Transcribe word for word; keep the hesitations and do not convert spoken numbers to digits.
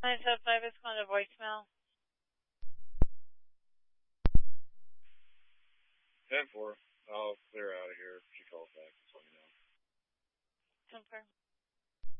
nine seven five is going to voicemail. ten four. I'll clear out of here. If she calls back, just let me know. Confirm.